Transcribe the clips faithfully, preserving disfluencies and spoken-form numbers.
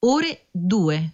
ore due.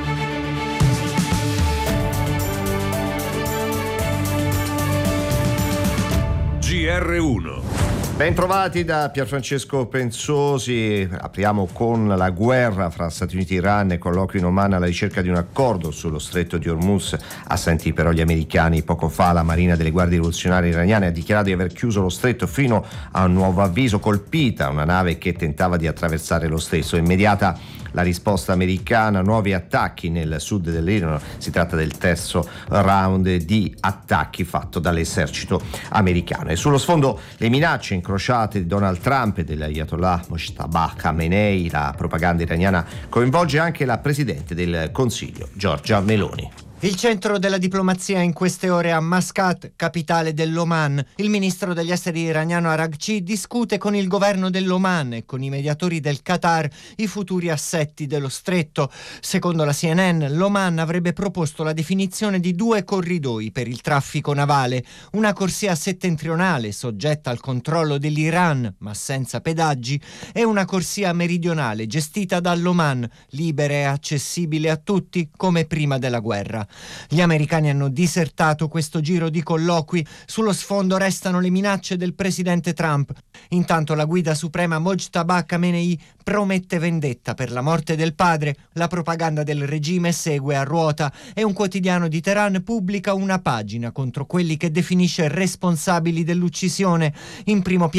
G R uno. Bentrovati da Pierfrancesco Pensosi. Apriamo con la guerra fra Stati Uniti e Iran e colloquio in Oman alla ricerca di un accordo sullo stretto di Hormuz. Assenti però gli americani. Poco fa la Marina delle Guardie Rivoluzionarie iraniane ha dichiarato di aver chiuso lo stretto fino a un nuovo avviso. Colpita una nave che tentava di attraversare lo stesso. Immediata la risposta americana, nuovi attacchi nel sud dell'Iran. Si tratta del terzo round di attacchi fatto dall'esercito americano. E sullo sfondo le minacce incrociate di Donald Trump e dell'Ayatollah Mojtaba Khamenei. La propaganda iraniana coinvolge anche la Presidente del Consiglio, Giorgia Meloni. Il centro della diplomazia in queste ore a Mascat, capitale dell'Oman. Il ministro degli esteri iraniano Araghchi discute con il governo dell'Oman e con i mediatori del Qatar i futuri assetti dello stretto. Secondo la C N N, l'Oman avrebbe proposto la definizione di due corridoi per il traffico navale, una corsia settentrionale soggetta al controllo dell'Iran ma senza pedaggi e una corsia meridionale gestita dall'Oman, libera e accessibile a tutti come prima della guerra. Gli americani hanno disertato questo giro di colloqui. Sullo sfondo restano le minacce del presidente Trump. Intanto la guida suprema Mojtaba Khamenei promette vendetta per la morte del padre. La propaganda del regime segue a ruota e un quotidiano di Teheran pubblica una pagina contro quelli che definisce responsabili dell'uccisione. In primo piano